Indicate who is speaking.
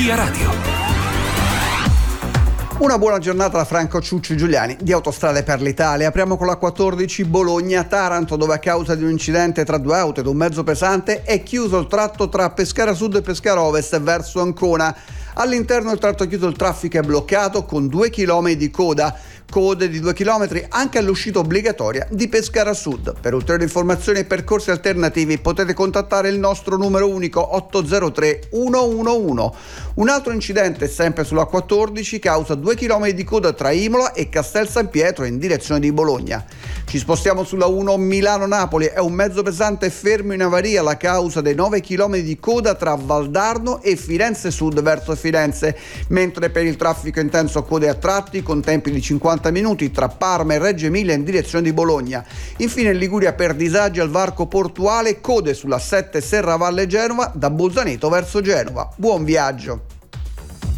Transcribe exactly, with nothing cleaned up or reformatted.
Speaker 1: Via Radio.
Speaker 2: Una buona giornata da Franco Ciucci Giuliani di Autostrade per l'Italia. Apriamo con la quattordici Bologna-Taranto, dove a causa di un incidente tra due auto ed un mezzo pesante è chiuso il tratto tra Pescara Sud e Pescara Ovest verso Ancona. All'interno del tratto chiuso il traffico è bloccato con due chilometri di coda. Code di due chilometri anche all'uscita obbligatoria di Pescara Sud. Per ulteriori informazioni e percorsi alternativi potete contattare il nostro numero unico otto zero tre uno uno uno. Un altro incidente sempre sulla quattordici causa due chilometri di coda tra Imola e Castel San Pietro in direzione di Bologna. Ci spostiamo sulla uno Milano-Napoli, è un mezzo pesante fermo in avaria la causa dei nove chilometri di coda tra Valdarno e Firenze Sud verso Firenze, mentre per il traffico intenso code a tratti con tempi di cinquanta minuti tra Parma e Reggio Emilia in direzione di Bologna. Infine in Liguria per disagi al varco portuale, code sulla sette Serravalle Genova da Bolzaneto verso Genova. Buon viaggio!